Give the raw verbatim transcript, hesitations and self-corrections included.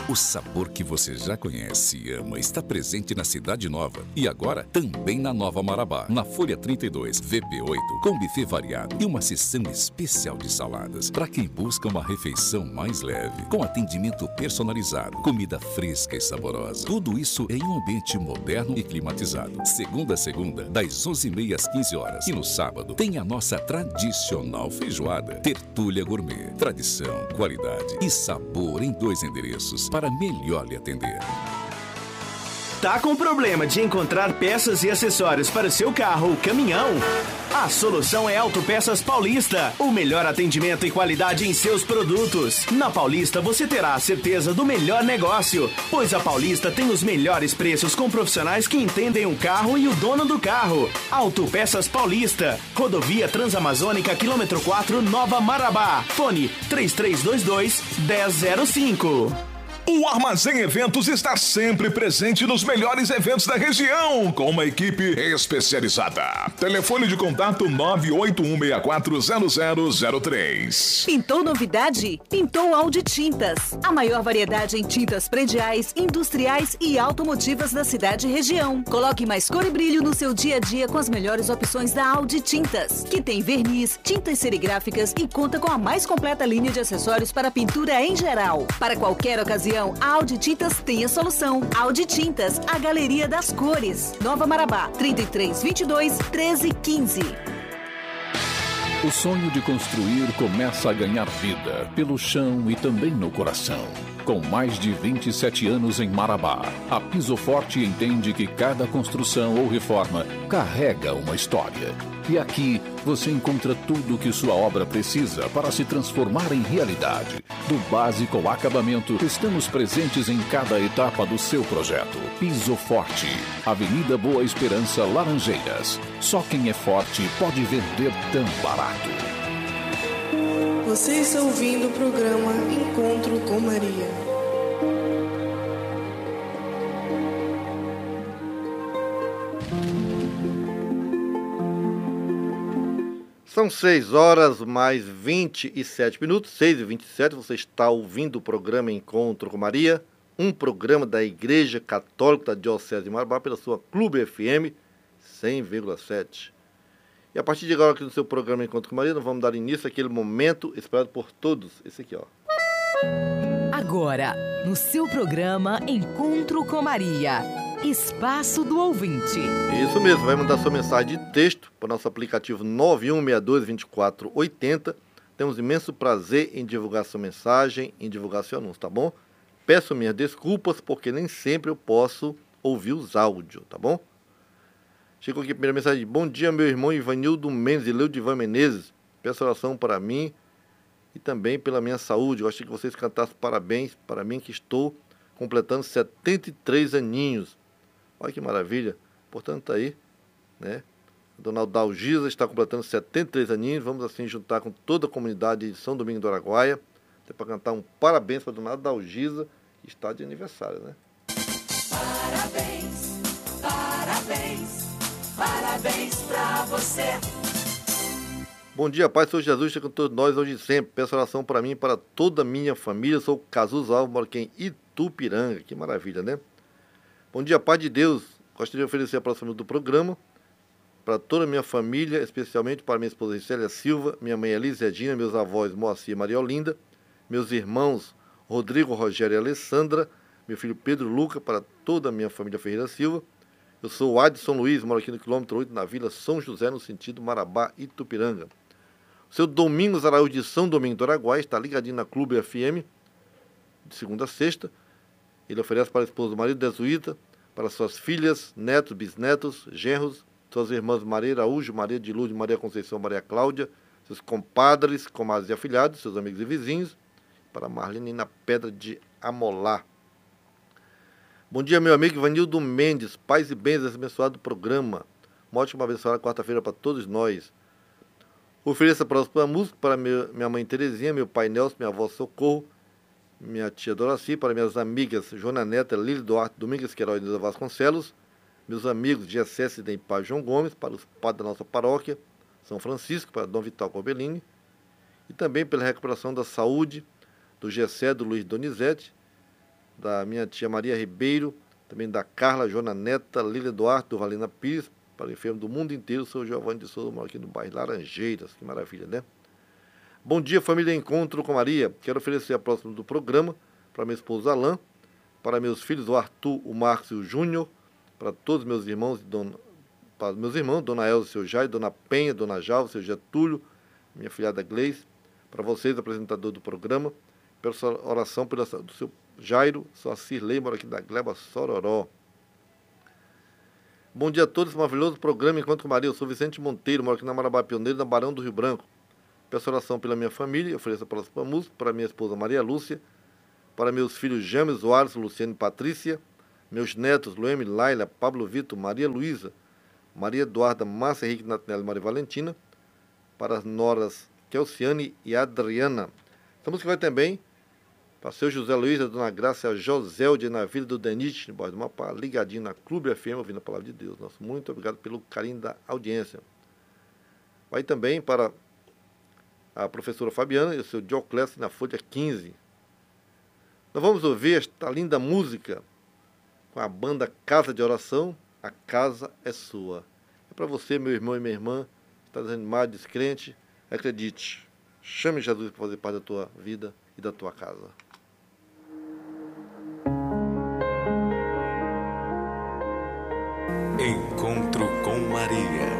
O sabor que você já conhece e ama está presente na Cidade Nova e agora também na Nova Marabá, na Folha trinta e dois, V P oito, com buffet variado e uma seção especial de saladas para quem busca uma refeição mais leve, com atendimento personalizado, comida fresca e saborosa. Tudo isso em um ambiente moderno e climatizado. Segunda a segunda, das onze e meia às quinze horas. E no sábado tem a nossa tradicional feijoada, Tertúlia Gourmet. Tradição, qualidade e sabor em dois endereços para melhor lhe atender. Tá com problema de encontrar peças e acessórios para o seu carro ou caminhão? A solução é Autopeças Paulista. O melhor atendimento e qualidade em seus produtos. Na Paulista você terá a certeza do melhor negócio, pois a Paulista tem os melhores preços com profissionais que entendem o carro e o dono do carro. Autopeças Paulista. Rodovia Transamazônica, quilômetro quatro, Nova Marabá. Fone três três dois dois, um zero zero cinco. O Armazém Eventos está sempre presente nos melhores eventos da região, com uma equipe especializada. Telefone de contato nove oito um seis quatro zero zero zero três. Pintou novidade? Pintou Audi Tintas. A maior variedade em tintas prediais, industriais e automotivas da cidade e região. Coloque mais cor e brilho no seu dia a dia com as melhores opções da Audi Tintas, que tem verniz, tintas serigráficas e conta com a mais completa linha de acessórios para pintura em geral. Para qualquer ocasião, a Audi Tintas tem a solução. Audi Tintas, a galeria das cores. Nova Marabá, trinta e três, vinte e dois, treze, quinze. O sonho de construir começa a ganhar vida pelo chão e também no coração. Com mais de vinte e sete anos em Marabá, a Piso Forte entende que cada construção ou reforma carrega uma história. E aqui você encontra tudo o que sua obra precisa para se transformar em realidade. Do básico ao acabamento, estamos presentes em cada etapa do seu projeto. Piso Forte, Avenida Boa Esperança, Laranjeiras. Só quem é forte pode vender tão barato. Você está ouvindo o programa Encontro com Maria. São seis horas mais vinte e sete minutos, seis e vinte e sete, você está ouvindo o programa Encontro com Maria, um programa da Igreja Católica da Diocese de Marabá pela sua Clube F M cem vírgula sete. E a partir de agora aqui no seu programa Encontro com Maria, nós vamos dar início àquele momento esperado por todos, esse aqui, ó. Agora, no seu programa Encontro com Maria, Espaço do Ouvinte. Isso mesmo, vai mandar sua mensagem de texto para o nosso aplicativo nove um seis dois, dois quatro oito zero. Temos imenso prazer em divulgar sua mensagem, em divulgar seu anúncio, tá bom? Peço minhas desculpas porque nem sempre eu posso ouvir os áudios, tá bom? Chegou aqui a primeira mensagem. Bom dia, meu irmão Ivanildo Mendes e Leudivan Menezes. Peço oração para mim e também pela minha saúde. Eu achei que vocês cantassem parabéns para mim, que estou completando setenta e três aninhos. Olha que maravilha. Portanto, tá aí, né? A dona Dalgisa está completando setenta e três aninhos. Vamos assim juntar com toda a comunidade de São Domingos do Araguaia para cantar um parabéns para a dona Dalgisa, que está de aniversário, né? Parabéns, parabéns. Parabéns pra você. Bom dia, Pai, Senhor Jesus, esteja com todos nós hoje e sempre. Peço oração para mim e para toda a minha família. Sou Cazus Alves, moro aqui em Itupiranga. Que maravilha, né? Bom dia, Pai de Deus. Gostaria de oferecer a próxima do programa para toda a minha família, especialmente para minha esposa Célia Silva, minha mãe Elise Edina, meus avós Moacir e Maria Olinda, meus irmãos Rodrigo, Rogério e Alessandra, meu filho Pedro Luca, para toda a minha família Ferreira Silva. Eu sou o Adson Luiz, moro aqui no quilômetro oito, na Vila São José, no sentido Marabá e Itupiranga. O seu Domingos Araújo de São Domingos do Araguaia está ligadinho na Clube F M, de segunda a sexta. Ele oferece para a esposa do marido Desuíta, para suas filhas, netos, bisnetos, genros, suas irmãs Maria Araújo, Maria de Lourdes, Maria Conceição, Maria Cláudia, seus compadres, comadres e afilhados, seus amigos e vizinhos, para Marlene na Pedra de Amolá. Bom dia, meu amigo Ivanildo Mendes. Paz e bens desse abençoado programa. Uma ótima abençoada quarta-feira para todos nós. Ofereça próxima música para minha mãe Terezinha, meu pai Nelson, minha avó Socorro, minha tia Doraci, para minhas amigas Joana Neta, Lília Duarte, Domingues Queiroz e Nilza Vasconcelos, meus amigos G S S e Pai João Gomes, para os padres da nossa paróquia, São Francisco, para Dom Vital Corbellini, e também pela recuperação da saúde do Gessé, do Luiz Donizete, da minha tia Maria Ribeiro, também da Carla Joana Neta, Lília Duarte, do Valena Pires, para o enfermo do mundo inteiro, o seu Giovanni de Souza, mora aqui no bairro Laranjeiras, que maravilha, né? Bom dia, família Encontro com Maria. Quero oferecer a próxima do programa para minha esposa Alain, para meus filhos, o Arthur, o Marcos e o Júnior, para todos meus irmãos, dona, para meus irmãos, Dona Elza, seu Jair, Dona Penha, Dona Jalva, seu Getúlio, minha filhada Gleice, para vocês, apresentador do programa, peço oração pela, do seu Jairo, sua Cirlei, mora aqui da Gleba Sororó. Bom dia a todos, maravilhoso programa Encontro com Maria. Eu sou Vicente Monteiro, moro aqui na Marabá Pioneiro, na Barão do Rio Branco. Peço oração pela minha família, ofereço a próxima música para minha esposa Maria Lúcia, para meus filhos James, Soares, Luciano e Patrícia, meus netos Lueme, Laila, Pablo Vitor, Maria Luísa, Maria Eduarda, Márcia Henrique, Natanel e Maria Valentina, para as noras Kelciane e Adriana. Essa música vai também para o seu José Luiz, a Dona Graça, a Joséldia, na Vila do Denite, no bairro do Mapá, ligadinho na Clube F M, ouvindo a palavra de Deus. Nosso muito obrigado pelo carinho da audiência. Vai também para a professora Fabiana e o seu Dioclésio na Folha quinze. Nós vamos ouvir esta linda música com a banda Casa de Oração, A Casa é Sua. É para você, meu irmão e minha irmã, que está desanimado, descrente, acredite, chame Jesus para fazer parte da tua vida e da tua casa. Encontro com Maria.